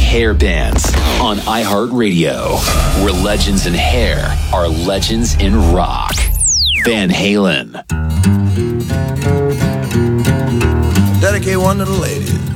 hair bands on iHeartRadio, where legends in hair are legends in rock. Van Halen. Dedicate one to the ladies.